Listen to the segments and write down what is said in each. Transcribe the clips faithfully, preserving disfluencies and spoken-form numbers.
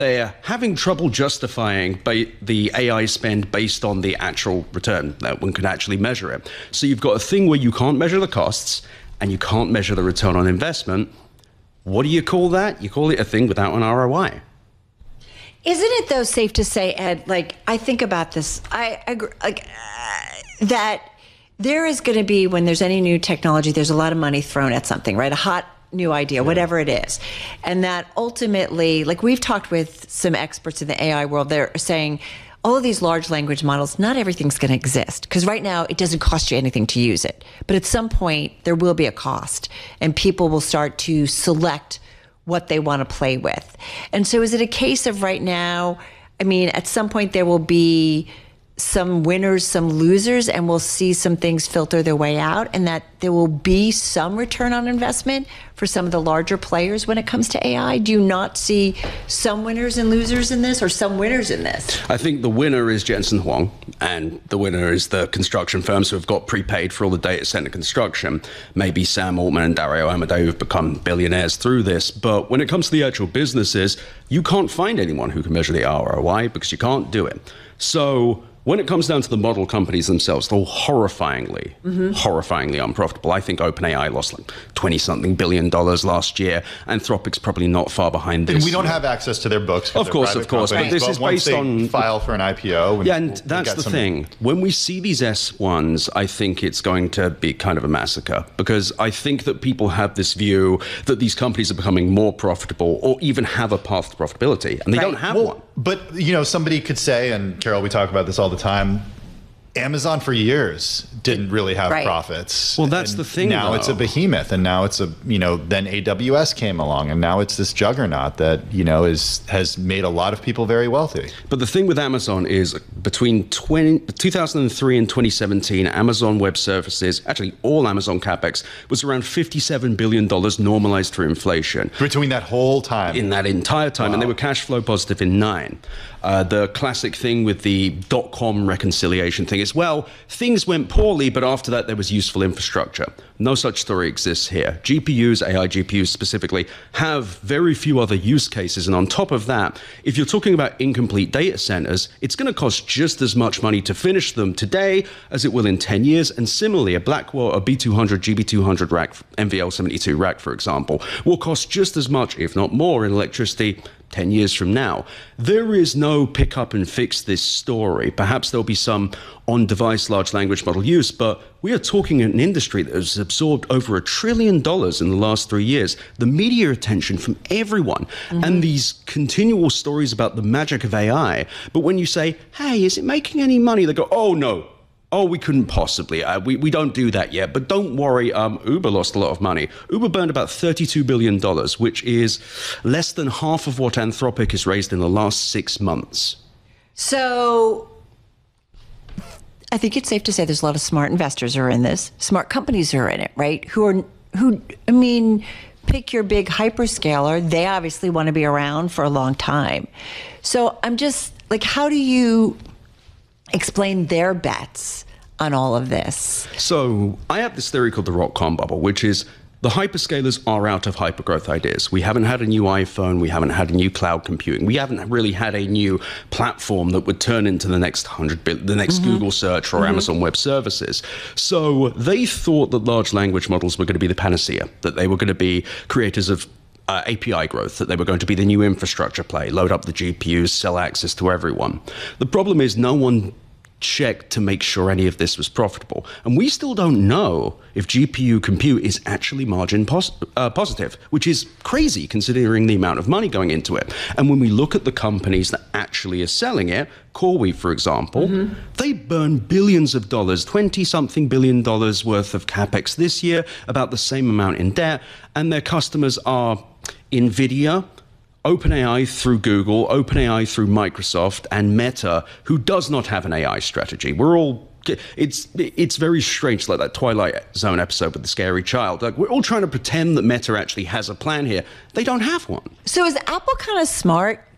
they're having trouble justifying ba- the A I spend based on the actual return. That one can actually measure it. So you've got a thing where you can't measure the costs and you can't measure the return on investment. What do you call that? You call it a thing without an R O I. Isn't it, though, safe to say, Ed, like, I think about this, I agree, like, uh, that there is going to be, when there's any new technology, there's a lot of money thrown at something, right? A hot new idea, whatever it is. And that ultimately, like, we've talked with some experts in the A I world, they're saying, all of these large language models, not everything's going to exist. Because right now, it doesn't cost you anything to use it. But at some point, there will be a cost. And people will start to select what they want to play with. And so is it a case of right now, I mean, at some point there will be some winners, some losers, and we'll see some things filter their way out, and that there will be some return on investment for some of the larger players when it comes to A I? Do you not see some winners and losers in this, or some winners in this? I think the winner is Jensen Huang, and the winner is the construction firms who have got prepaid for all the data center construction. Maybe Sam Altman and Dario Amodei have become billionaires through this, but when it comes to the actual businesses, you can't find anyone who can measure the R O I because you can't do it. So when it comes down to the model companies themselves, they're all horrifyingly, mm-hmm. horrifyingly unprofitable. I think OpenAI lost like twenty-something billion dollars last year. Anthropic's probably not far behind this. And we don't have access to their books. Of course, of course. But this but is once based they on... file for an I P O. And yeah, and we'll, that's we'll the some... thing. When we see these S ones, I think it's going to be kind of a massacre, because I think that people have this view that these companies are becoming more profitable or even have a path to profitability, and they right. don't have well, one. But, you know, somebody could say, and Carol, we talk about this all the time, Amazon for years didn't really have right. profits. Well, that's and the thing, Now though. it's a behemoth, and now it's a, you know, then A W S came along, and now it's this juggernaut that, you know, is has made a lot of people very wealthy. But the thing with Amazon is between twenty, two thousand three and twenty seventeen, Amazon Web Services, actually all Amazon CapEx, was around fifty-seven billion dollars normalized for inflation. Between that whole time. In that entire time. Wow. And they were cash flow positive in nine. Uh, the classic thing with the dot-com reconciliation thing is, well, things went poorly, but after that there was useful infrastructure. No such story exists here. G P Us, A I G P Us specifically, have very few other use cases. And on top of that, if you're talking about incomplete data centers, it's going to cost just as much money to finish them today as it will in ten years. And similarly, a Blackwell, a B two hundred, G B two hundred rack, N V L seventy-two rack, for example, will cost just as much, if not more, in electricity ten years from now. There is no pick up and fix this story. Perhaps there'll be some on-device large language model use, but we are talking an industry that has absorbed over a trillion dollars in the last three years. The media attention from everyone, mm-hmm. and these continual stories about the magic of A I. But when you say, hey, is it making any money? They go, oh, no. Oh, we couldn't possibly. Uh, we, we don't do that yet. But don't worry, um, Uber lost a lot of money. Uber burned about thirty-two billion dollars, which is less than half of what Anthropic has raised in the last six months. So I think it's safe to say there's a lot of smart investors who are in this. Smart companies who are in it, right? Who are, who, I mean, pick your big hyperscaler. They obviously want to be around for a long time. So I'm just, like, how do you explain their bets on all of this? So I have this theory called the Rock-Com bubble, which is the hyperscalers are out of hypergrowth ideas. We haven't had a new iPhone. We haven't had a new cloud computing. We haven't really had a new platform that would turn into the next hundred, the next mm-hmm. Google search or mm-hmm. Amazon Web Services. So they thought that large language models were going to be the panacea, that they were going to be creators of Uh, A P I growth, that they were going to be the new infrastructure play, load up the G P Us, sell access to everyone. The problem is no one checked to make sure any of this was profitable. And we still don't know if G P U compute is actually margin pos uh, positive, which is crazy considering the amount of money going into it. And when we look at the companies that actually are selling it, CoreWeave, for example, mm-hmm. they burn billions of dollars, twenty-something billion dollars worth of CapEx this year, about the same amount in debt, and their customers are NVIDIA, OpenAI through Google, OpenAI through Microsoft, and Meta, who does not have an A I strategy. We're all, it's it's very strange, like that Twilight Zone episode with the scary child. Like, we're all trying to pretend that Meta actually has a plan here. They don't have one. So is Apple kind of smart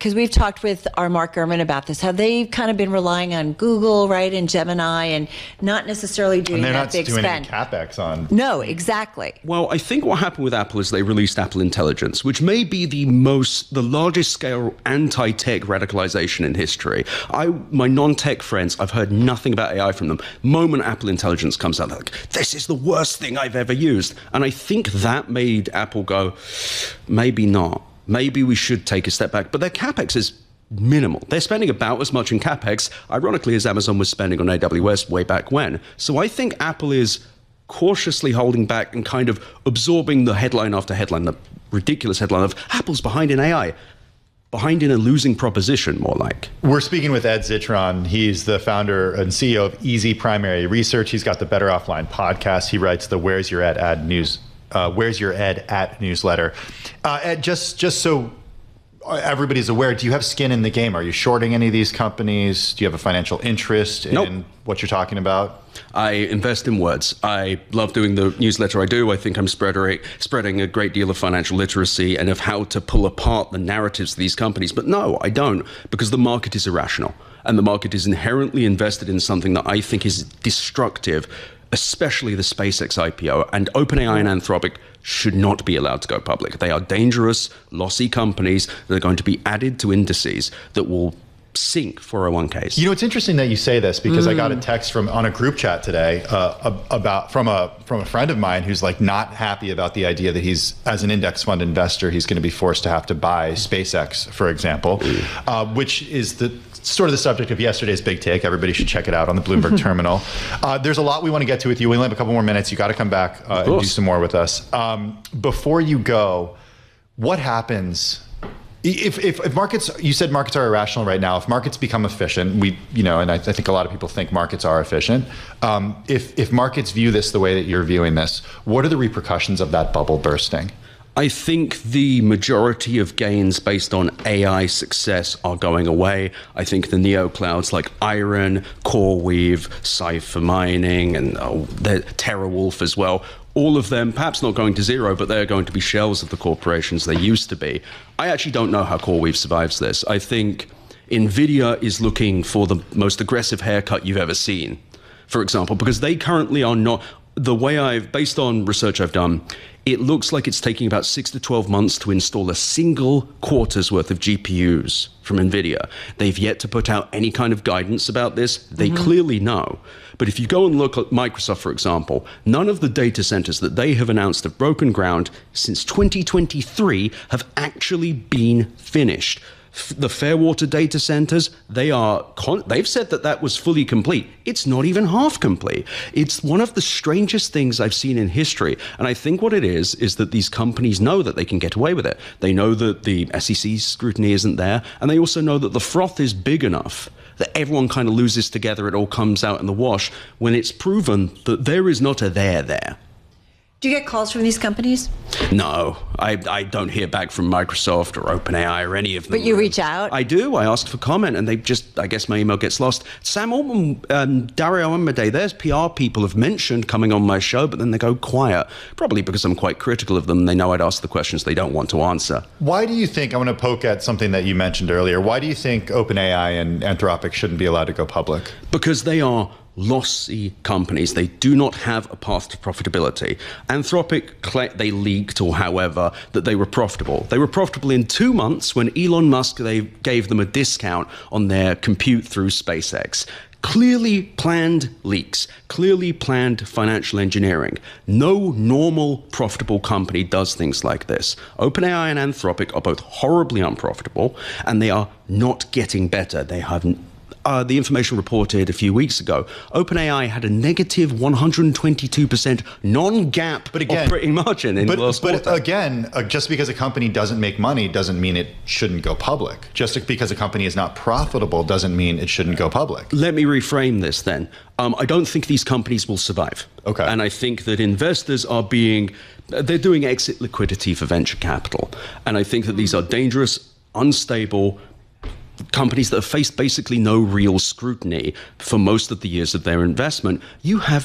because we've talked with our Mark Gurman about this, how they've kind of been relying on Google, right, and Gemini, and not necessarily doing and they're that not big doing spend. any capex on. No, exactly. Well, I think what happened with Apple is they released Apple Intelligence, which may be the most, the largest scale anti-tech radicalization in history. I, my non-tech friends, I've heard nothing about A I from them. Moment Apple Intelligence comes out, they're like, this is the worst thing I've ever used. And I think that made Apple go, maybe not. Maybe we should take a step back. But their capex is minimal. They're spending about as much in capex, ironically, as Amazon was spending on A W S way back when. So I think Apple is cautiously holding back and kind of absorbing the headline after headline, the ridiculous headline of Apple's behind in A I. Behind in a losing proposition, more like. We're speaking with Ed Zitron. He's the founder and C E O of Easy Primary Research. He's got the Better Offline podcast. He writes the Where's Your Ed ad news, uh, Where's Your Ed at newsletter. Uh, Ed, just just so everybody's aware, do you have skin in the game? Are you shorting any of these companies? Do you have a financial interest in Nope. what you're talking about? I invest in words. I love doing the newsletter I do. I think I'm spreading, spreading a great deal of financial literacy and of how to pull apart the narratives of these companies. But no, I don't, because the market is irrational. And the market is inherently invested in something that I think is destructive, especially the SpaceX I P O. And OpenAI and Anthropic should not be allowed to go public. They are dangerous, lossy companies that are going to be added to indices that will sink four oh one Ks. You know, it's interesting that you say this because mm. I got a text from on a group chat today uh, about from a from a friend of mine who's like not happy about the idea that he's, as an index fund investor, he's going to be forced to have to buy SpaceX, for example, mm. uh, which is the sort of the subject of yesterday's big take. Everybody should check it out on the Bloomberg terminal. Uh, there's a lot we want to get to with you. We only have a couple more minutes. You got to come back uh, and do some more with us. Um, before you go, what happens? If, if, if markets, you said markets are irrational right now. If markets become efficient, we, you know, and I, I think a lot of people think markets are efficient. Um, if, if markets view this the way that you're viewing this, what are the repercussions of that bubble bursting? I think the majority of gains based on A I success are going away. I think the neo clouds like Iron, CoreWeave, Cypher Mining, and oh, TerraWolf as well, all of them, perhaps not going to zero, but they're going to be shells of the corporations they used to be. I actually don't know how CoreWeave survives this. I think NVIDIA is looking for the most aggressive haircut you've ever seen, for example, because they currently are not, the way I've, based on research I've done, it looks like it's taking about six to twelve months to install a single quarter's worth of G P Us from NVIDIA. They've yet to put out any kind of guidance about this. They mm-hmm. clearly know. But if you go and look at Microsoft, for example, none of the data centers that they have announced have broken ground since twenty twenty-three have actually been finished. The Fairwater data centers, they are con- they've said that that was fully complete. It's not even half complete. It's one of the strangest things I've seen in history. And I think what it is, is that these companies know that they can get away with it. They know that the S E C scrutiny isn't there. And they also know that the froth is big enough that everyone kind of loses together. It all comes out in the wash when it's proven that there is not a there there. Do you get calls from these companies? No, I, I don't hear back from Microsoft or OpenAI or any of them. But you reach out? I do. I ask for comment, and they just, I guess my email gets lost. Sam Altman, um, Dario Amodei, there's P R people have mentioned coming on my show, but then they go quiet, probably because I'm quite critical of them. They know I'd ask the questions they don't want to answer. Why do you think, I want to poke at something that you mentioned earlier, why do you think OpenAI and Anthropic shouldn't be allowed to go public? Because they are lossy companies. They do not have a path to profitability. Anthropic, they leaked, or however, that they were profitable. They were profitable in two months when Elon Musk, they gave them a discount on their compute through SpaceX. Clearly planned leaks, clearly planned financial engineering. No normal profitable company does things like this. OpenAI and Anthropic are both horribly unprofitable, and they are not getting better. They haven't Uh, the information reported a few weeks ago, OpenAI had a negative one hundred twenty-two percent non-GAAP but again, operating margin in but, the last but quarter. again, uh, just because a company doesn't make money doesn't mean it shouldn't go public. Just because a company is not profitable doesn't mean it shouldn't go public. Let me reframe this then. Um, I don't think these companies will survive. Okay. And I think that investors are being, they're doing exit liquidity for venture capital. And I think that these are dangerous, unstable companies that have faced basically no real scrutiny for most of the years of their investment. You have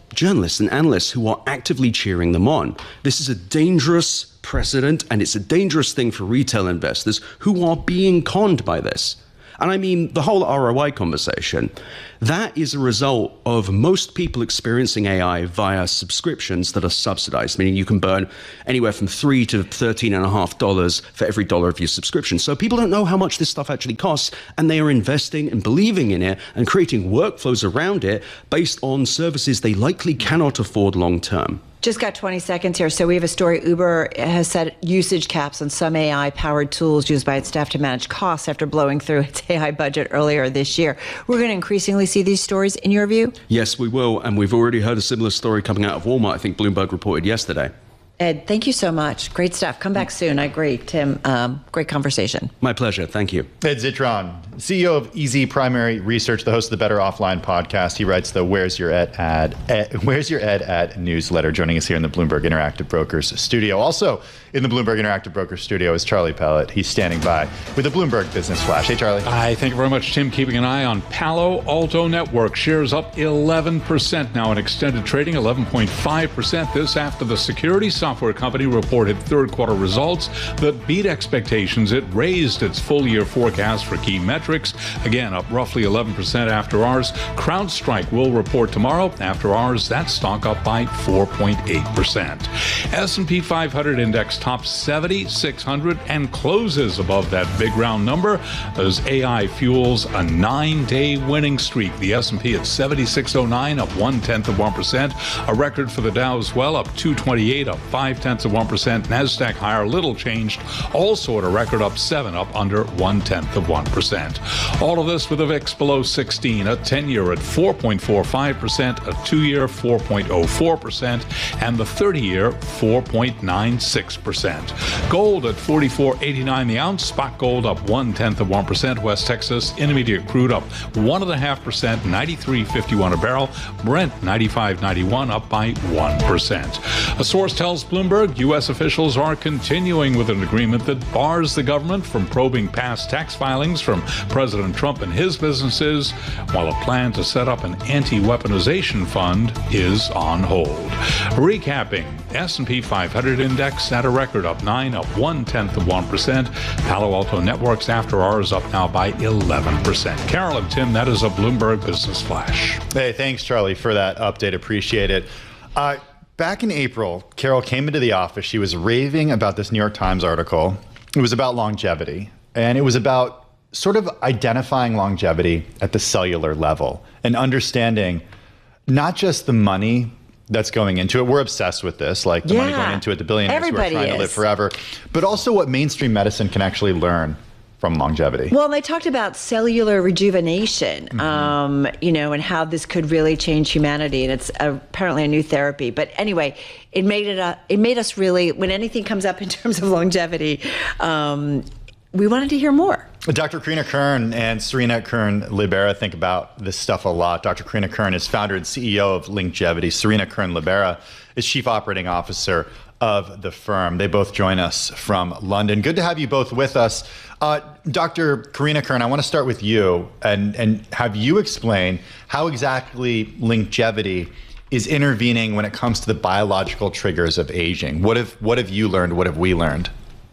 journalists and analysts who are actively cheering them on. This is a dangerous precedent, and it's a dangerous thing for retail investors who are being conned by this. And I mean, the whole R O I conversation, that is a result of most people experiencing A I via subscriptions that are subsidized, meaning you can burn anywhere from three to thirteen and a half dollars for every dollar of your subscription. So people don't know how much this stuff actually costs, and they are investing and believing in it and creating workflows around it based on services they likely cannot afford long term. Just got twenty seconds here. So we have a story. Uber has set usage caps on some A I-powered tools used by its staff to manage costs after blowing through its A I budget earlier this year. We're going to increasingly see these stories, in your view? Yes, we will. And we've already heard a similar story coming out of Walmart. I think Bloomberg reported yesterday. Ed, thank you so much. Great stuff. Come back soon. I agree, Tim. Um, great conversation. My pleasure. Thank you. Ed Zitron, C E O of E Z Primary Research, the host of the Better Offline podcast. He writes the Where's Your Ed ad, ed, Where's Your Ed ad newsletter, joining us here in the Bloomberg Interactive Brokers studio. Also in the Bloomberg Interactive Brokers studio is Charlie Pellet. He's standing by with the Bloomberg Business Flash. Hey, Charlie. Hi, thank you very much, Tim. Keeping an eye on Palo Alto Network. Shares up eleven percent now in extended trading, eleven point five percent. This after the security software company reported third quarter results that beat expectations. It raised its full year forecast for key metrics. Again, up roughly eleven percent after hours. CrowdStrike will report tomorrow. After hours, that stock up by four point eight percent. S and P five hundred index tops seventy-six hundred and closes above that big round number as A I fuels a nine-day winning streak. The S and P at seventy-six oh nine, up one-tenth of one percent. A record for the Dow as well, up two twenty-eight, up five-tenths of one percent. NASDAQ higher, little changed. Also at a record, up seven, up under one-tenth of one percent. All of this with a V I X below sixteen, a ten-year at four point four five percent, a two-year four point oh four percent, and the thirty-year four point nine six percent. Gold at forty-four eighty-nine the ounce. Spot gold up one-tenth of one percent. West Texas Intermediate crude up one point five percent, ninety-three fifty-one a barrel. Brent ninety-five ninety-one, up by one percent. A source tells Bloomberg U S officials are continuing with an agreement that bars the government from probing past tax filings from President Trump and his businesses, while a plan to set up an anti-weaponization fund is on hold. Recapping, S and P five hundred index at a record, up nine, up one-tenth of one percent. Palo Alto Networks after hours up now by eleven percent. Carol and Tim, that is a Bloomberg Business Flash. Hey, thanks, Charlie, for that update. Appreciate it. Uh, back in April, Carol came into the office. She was raving about this New York Times article. It was about longevity, and it was about sort of identifying longevity at the cellular level and understanding not just the money that's going into it. We're obsessed with this, like the yeah. money going into it, the billionaires Everybody who are trying is. to live forever, but also what mainstream medicine can actually learn from longevity. Well, they talked about cellular rejuvenation, mm-hmm. um, you know, and how this could really change humanity, and it's apparently a new therapy. But anyway, it made it a, it made us really, when anything comes up in terms of longevity, um, we wanted to hear more. Doctor Karina Kern and Serena Kern-Libera think about this stuff a lot. Doctor Karina Kern is founder and C E O of Longevity. Serena Kern-Libera is chief operating officer of the firm. They both join us from London. Good to have you both with us. Uh, Doctor Karina Kern, I want to start with you and, and have you explain how exactly longevity is intervening when it comes to the biological triggers of aging. What have, what have you learned? What have we learned?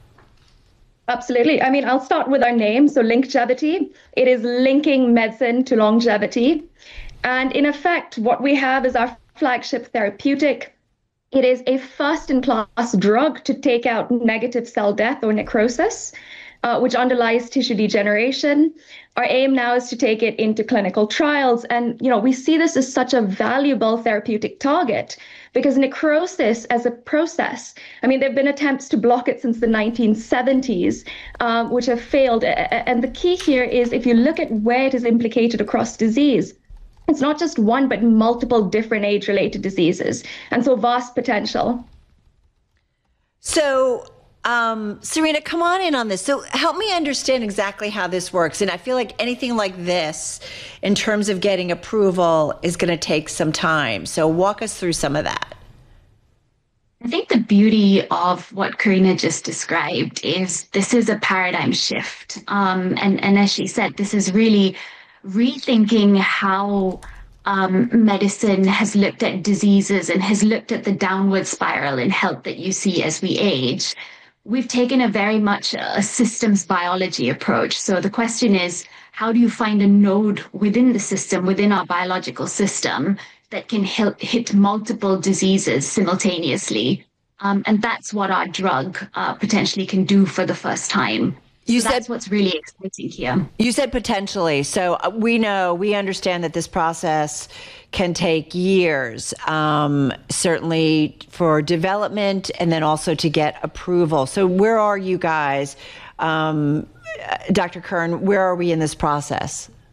Absolutely. I mean, I'll start with our name. So Longevity, it is linking medicine to longevity. And in effect, what we have is our flagship therapeutic. It is a first-in-class drug to take out negative cell death or necrosis, uh, which underlies tissue degeneration. Our aim now is to take it into clinical trials. And, you know, we see this as such a valuable therapeutic target because necrosis as a process, I mean, there have been attempts to block it since the nineteen seventies, um, which have failed. And the key here is if you look at where it is implicated across disease, it's not just one, but multiple different age-related diseases. And so vast potential. So, um, Serena, come on in on this. So help me understand exactly how this works. And I feel like anything like this, in terms of getting approval, is going to take some time. So walk us through some of that. I think the beauty of what Karina just described is this is a paradigm shift. Um, and, and as she said, this is really rethinking how um, medicine has looked at diseases and has looked at the downward spiral in health that you see as we age, we've taken a very much a systems biology approach. So the question is, how do you find a node within the system, within our biological system, that can hit, hit multiple diseases simultaneously? Um, and that's what our drug uh, potentially can do for the first time. You so said that's what's really exciting here. You said potentially. So we know, we understand that this process can take years, um, certainly for development and then also to get approval. So where are you guys, um, Doctor Kern, where are we in this process?